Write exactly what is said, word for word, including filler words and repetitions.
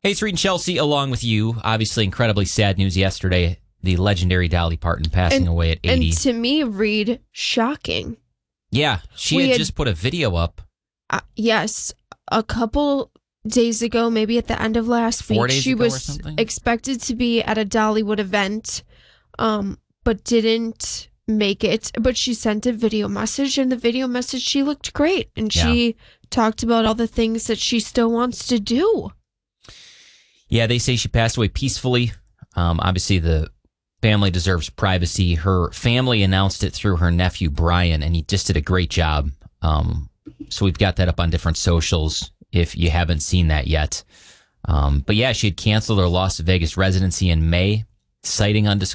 Hey, it's Reed and Chelsea along with you. Obviously, incredibly sad news yesterday. The legendary Dolly Parton passing and, away at eighty. And to me, Reed, shocking. Yeah, she had, had just put a video up. Uh, yes, a couple days ago, maybe at the end of last Four week, days she ago or was something? expected to be at a Dollywood event, um, but didn't make it. But she sent a video message, and the video message, she looked great. And Yeah. she talked about all the things that she still wants to do. Yeah, they say she passed away peacefully. Um, obviously, the family deserves privacy. Her family announced it through her nephew, Brian, and he just did a great job. Um, so we've got that up on different socials if you haven't seen that yet. Um, but yeah, she had canceled her Las Vegas residency in May, citing undisclosed